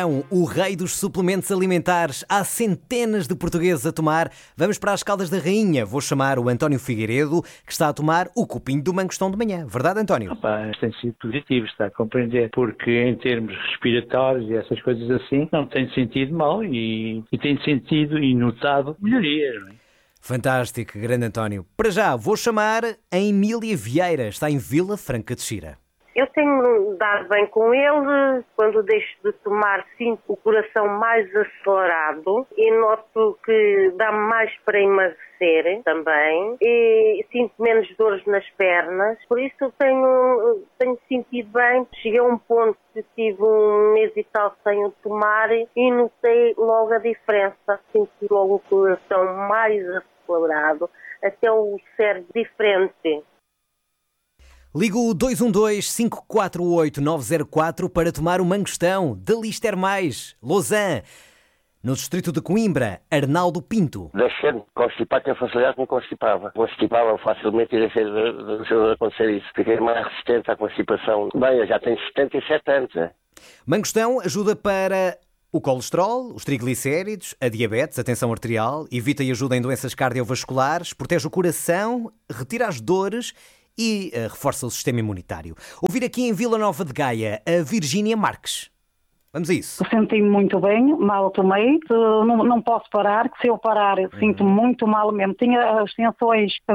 O rei dos suplementos alimentares. Há centenas de portugueses a tomar. Vamos para as Caldas da Rainha. Vou chamar o António Figueiredo, que está a tomar o copinho do mangostão de manhã. Verdade, António? Tem sido positivo, está a compreender, porque em termos respiratórios e essas coisas assim, não tem sentido mal e tem sentido e notado melhorias, não é? Fantástico, grande António. Para já, vou chamar a Emília Vieira. Está em Vila Franca de Xira. Eu tenho dado bem com ele. Quando deixo de tomar, sinto o coração mais acelerado e noto que dá mais para emagrecer também e sinto menos dores nas pernas. Por isso tenho sentido bem. Cheguei a um ponto que tive um mês e tal sem o tomar e notei logo a diferença. Senti logo o coração mais acelerado, até o cérebro diferente. Ligo o 212-548-904 para tomar o mangostão de Lister Mais, Lausanne. No distrito de Coimbra, Arnaldo Pinto. Deixei-me constipar, tinha facilidade que me constipava. Constipava facilmente e deixei de acontecer isso. Fiquei mais resistente à constipação. Bem, eu já tenho 77 anos. Né? Mangostão ajuda para o colesterol, os triglicéridos, a diabetes, a tensão arterial, evita e ajuda em doenças cardiovasculares, protege o coração, retira as dores e reforça o sistema imunitário. Ouvir aqui em Vila Nova de Gaia a Virgínia Marques. Vamos a isso. Senti-me muito bem, mal tomei, não posso parar, que se eu parar sinto muito mal mesmo. Tinha as tensões